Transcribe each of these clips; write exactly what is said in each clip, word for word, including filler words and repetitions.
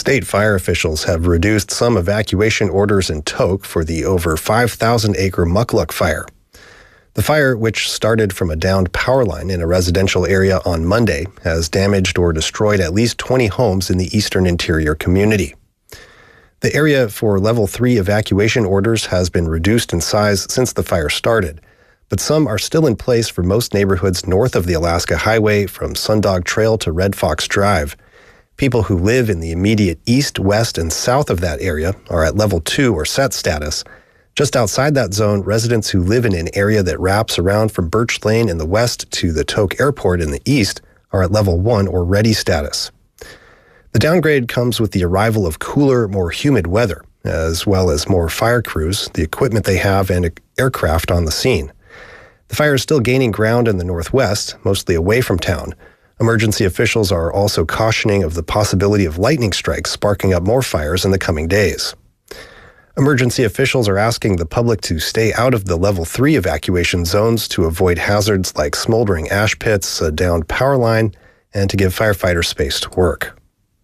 State fire officials have reduced some evacuation orders in Tok for the over five thousand acre Mukluk fire. The fire, which started from a downed power line in a residential area on Monday, has damaged or destroyed at least twenty homes in the eastern interior community. The area for level three evacuation orders has been reduced in size since the fire started, but some are still in place for most neighborhoods north of the Alaska Highway from Sundog Trail to Red Fox Drive. People who live in the immediate east, west, and south of that area are at level two or set status. Just outside that zone, residents who live in an area that wraps around from Birch Lane in the west to the Tok Airport in the east are at level one or ready status. The downgrade comes with the arrival of cooler, more humid weather, as well as more fire crews, the equipment they have, and aircraft on the scene. The fire is still gaining ground in the northwest, mostly away from town. Emergency officials are also cautioning of the possibility of lightning strikes sparking up more fires in the coming days. Emergency officials are asking the public to stay out of the level three evacuation zones to avoid hazards like smoldering ash pits, a downed power line, and to give firefighters space to work.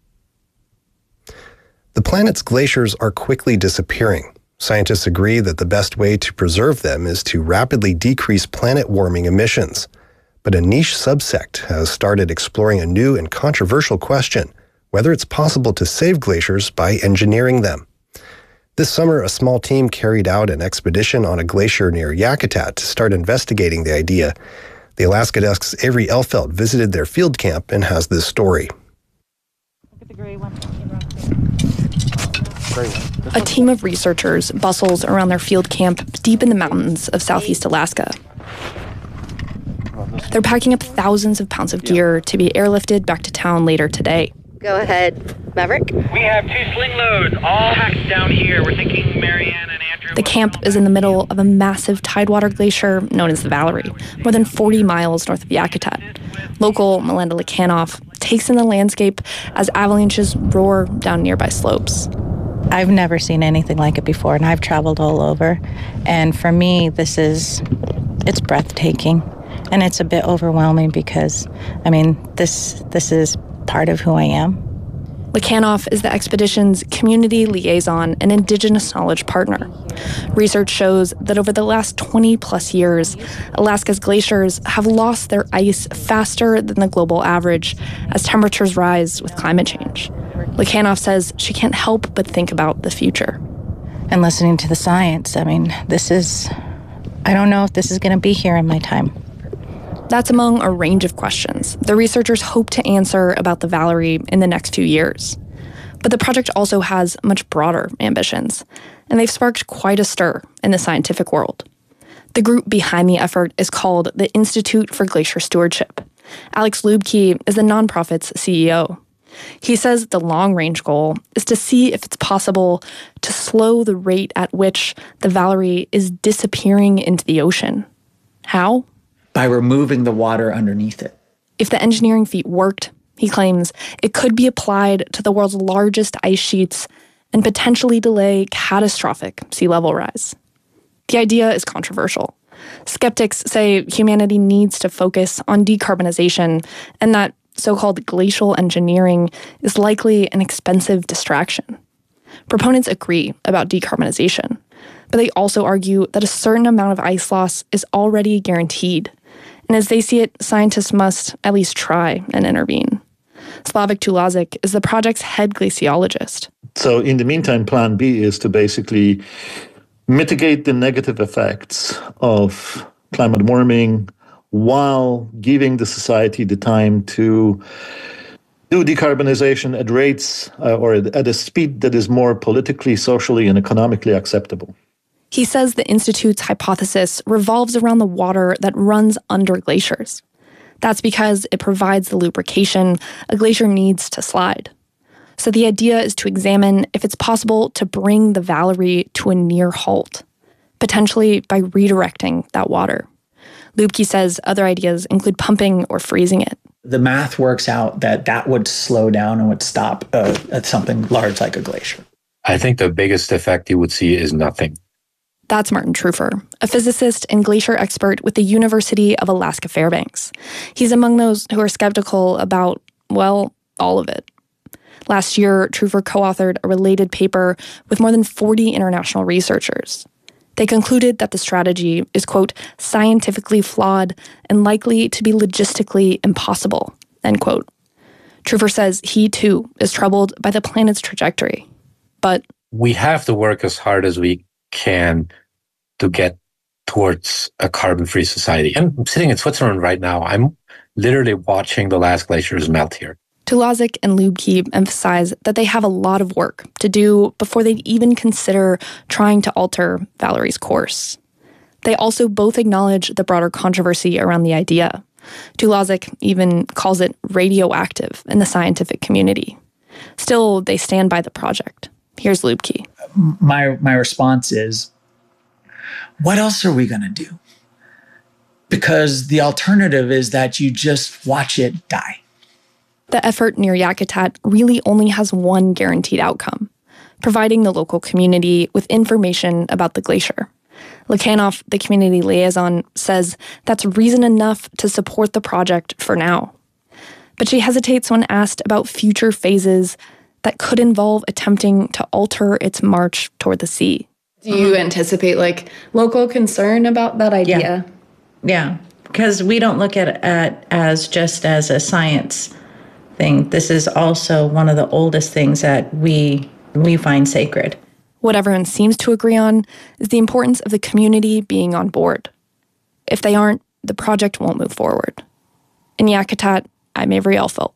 The planet's glaciers are quickly disappearing. Scientists agree that the best way to preserve them is to rapidly decrease planet warming emissions. But a niche subsect has started exploring a new and controversial question, whether it's possible to save glaciers by engineering them. This summer, a small team carried out an expedition on a glacier near Yakutat to start investigating the idea. The Alaska Desk's Avery Elfeld visited their field camp and has this story. Look at the gray one. A team of researchers bustles around their field camp deep in the mountains of southeast Alaska. They're packing up thousands of pounds of gear to be airlifted back to town later today. Go ahead, Maverick. We have two sling loads all packed down here. We're thinking Marianne and Andrew. The camp is in the middle of a massive tidewater glacier known as the Valerie, more than forty miles north of Yakutat. Local Melinda Lekanoff takes in the landscape as avalanches roar down nearby slopes. I've never seen anything like it before, and I've traveled all over. And for me, this is, it's breathtaking. And it's a bit overwhelming because, I mean, this this is part of who I am. Lekanoff is the expedition's community liaison and indigenous knowledge partner. Research shows that over the last twenty plus years, Alaska's glaciers have lost their ice faster than the global average as temperatures rise with climate change. Lekanoff says she can't help but think about the future. And listening to the science, I mean, this is, I don't know if this is going to be here in my time. That's among a range of questions the researchers hope to answer about the Valerie in the next few years. But the project also has much broader ambitions, and they've sparked quite a stir in the scientific world. The group behind the effort is called the Institute for Glacier Stewardship. Alex Lubke is the nonprofit's C E O. He says the long-range goal is to see if it's possible to slow the rate at which the Valerie is disappearing into the ocean. How? By removing the water underneath it. If the engineering feat worked, he claims, it could be applied to the world's largest ice sheets and potentially delay catastrophic sea level rise. The idea is controversial. Skeptics say humanity needs to focus on decarbonization and that so-called glacial engineering is likely an expensive distraction. Proponents agree about decarbonization, but they also argue that a certain amount of ice loss is already guaranteed. And as they see it, scientists must at least try and intervene. Slavik Tulazic is the project's head glaciologist. So in the meantime, plan B is to basically mitigate the negative effects of climate warming while giving the society the time to do decarbonization at rates uh, or at a speed that is more politically, socially, and economically acceptable. He says the Institute's hypothesis revolves around the water that runs under glaciers. That's because it provides the lubrication a glacier needs to slide. So the idea is to examine if it's possible to bring the Valerie to a near halt, potentially by redirecting that water. Lubke says other ideas include pumping or freezing it. The math works out that that would slow down and would stop uh, at something large like a glacier. I think the biggest effect you would see is nothing. That's Martin Trufer, a physicist and glacier expert with the University of Alaska Fairbanks. He's among those who are skeptical about, well, all of it. Last year, Truver co-authored a related paper with more than forty international researchers. They concluded that the strategy is, quote, scientifically flawed and likely to be logistically impossible, end quote. Truver says he, too, is troubled by the planet's trajectory. But we have to work as hard as we can to get towards a carbon-free society. I'm sitting in Switzerland right now. I'm literally watching the last glaciers melt here. Tulasik and Lubke emphasize that they have a lot of work to do before they'd even consider trying to alter Valerie's course. They also both acknowledge the broader controversy around the idea. Tulasik even calls it radioactive in the scientific community. Still, they stand by the project. Here's Lubke. My, my response is, what else are we going to do? Because the alternative is that you just watch it die. The effort near Yakutat really only has one guaranteed outcome, providing the local community with information about the glacier. Lakhanov, the community liaison, says that's reason enough to support the project for now. But she hesitates when asked about future phases that could involve attempting to alter its march toward the sea. Do you anticipate, like, local concern about that idea? Yeah, yeah, because we don't look at it at, as just as a science thing. This is also one of the oldest things that we we find sacred. What everyone seems to agree on is the importance of the community being on board. If they aren't, the project won't move forward. In Yakutat, I'm Avery Elfelt.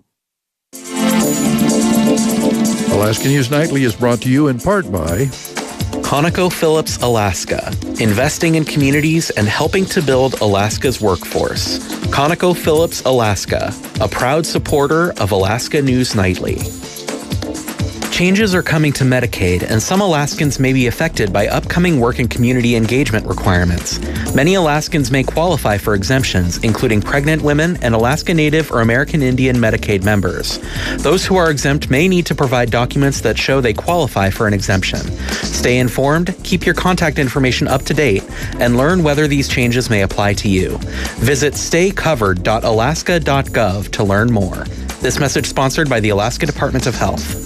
Alaska News Nightly is brought to you in part by ConocoPhillips Alaska, investing in communities and helping to build Alaska's workforce. ConocoPhillips Alaska, a proud supporter of Alaska News Nightly. Changes are coming to Medicaid, and some Alaskans may be affected by upcoming work and community engagement requirements. Many Alaskans may qualify for exemptions, including pregnant women and Alaska Native or American Indian Medicaid members. Those who are exempt may need to provide documents that show they qualify for an exemption. Stay informed, keep your contact information up to date, and learn whether these changes may apply to you. Visit stay covered dot alaska dot gov to learn more. This message sponsored by the Alaska Department of Health.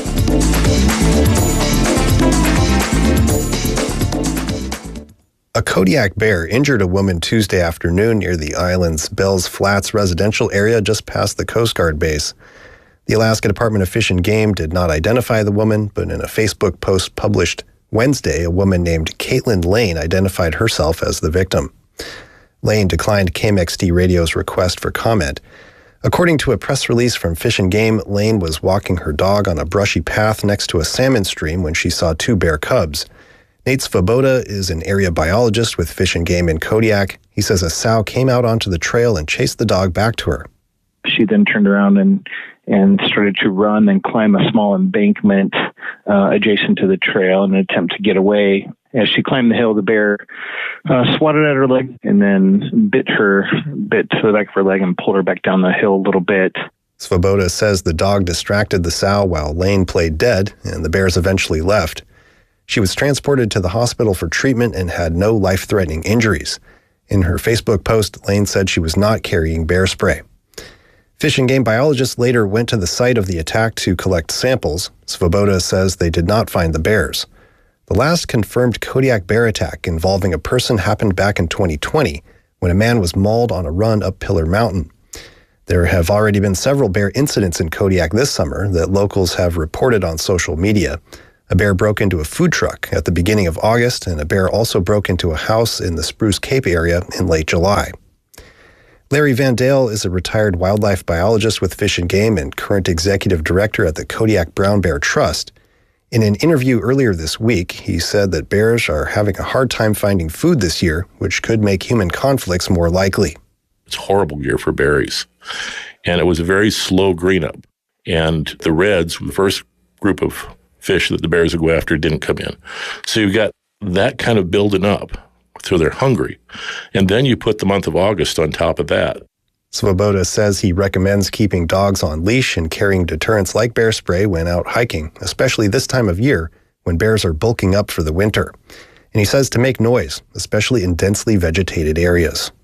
A Kodiak bear injured a woman Tuesday afternoon near the island's Bells Flats residential area just past the Coast Guard base. The Alaska Department of Fish and Game did not identify the woman, but in a Facebook post published Wednesday, a woman named Caitlin Lane identified herself as the victim. Lane declined K M X D Radio's request for comment. According to a press release from Fish and Game, Lane was walking her dog on a brushy path next to a salmon stream when she saw two bear cubs. Nate Svoboda is an area biologist with Fish and Game in Kodiak. He says a sow came out onto the trail and chased the dog back to her. She then turned around and, and started to run and climb a small embankment uh, adjacent to the trail in an attempt to get away. As she climbed the hill, the bear uh, swatted at her leg and then bit her, bit to the back of her leg and pulled her back down the hill a little bit. Svoboda says the dog distracted the sow while Lane played dead, and the bears eventually left. She was transported to the hospital for treatment and had no life-threatening injuries. In her Facebook post, Lane said she was not carrying bear spray. Fish and Game biologists later went to the site of the attack to collect samples. Svoboda says they did not find the bears. The last confirmed Kodiak bear attack involving a person happened back in twenty twenty when a man was mauled on a run up Pillar Mountain. There have already been several bear incidents in Kodiak this summer that locals have reported on social media. A bear broke into a food truck at the beginning of August, and a bear also broke into a house in the Spruce Cape area in late July. Larry Van Dale is a retired wildlife biologist with Fish and Game and current executive director at the Kodiak Brown Bear Trust. In an interview earlier this week, he said that bears are having a hard time finding food this year, which could make human conflicts more likely. It's a horrible year for berries. And it was a very slow green up. And the reds, the first group of fish that the bears would go after, didn't come in. So you've got that kind of building up, so they're hungry. And then you put the month of August on top of that. Svoboda says he recommends keeping dogs on leash and carrying deterrents like bear spray when out hiking, especially this time of year when bears are bulking up for the winter. And he says to make noise, especially in densely vegetated areas.